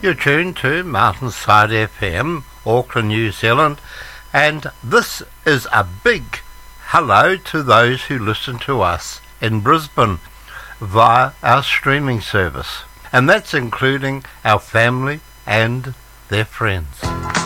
You're tuned to Mountainside FM, Auckland, New Zealand, and this is a big hello to those who listen to us in Brisbane via our streaming service, and that's including our family and their friends.